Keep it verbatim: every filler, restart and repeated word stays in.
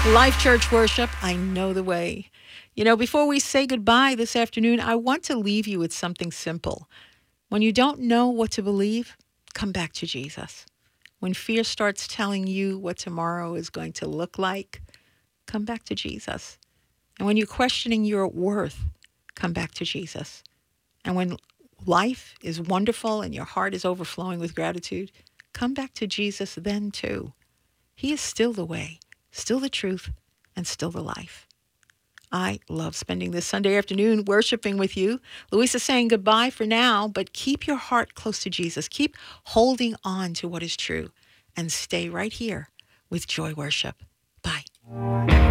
Life Church Worship, I know the way. You know, before we say goodbye this afternoon, I want to leave you with something simple. When you don't know what to believe, come back to Jesus. When fear starts telling you what tomorrow is going to look like, come back to Jesus. And when you're questioning your worth, come back to Jesus. And when life is wonderful and your heart is overflowing with gratitude, come back to Jesus then too. He is still the way, still the truth, and still the life. I love spending this Sunday afternoon worshiping with you. Louisa saying goodbye for now, but keep your heart close to Jesus. Keep holding on to what is true and stay right here with Joy Worship. Bye.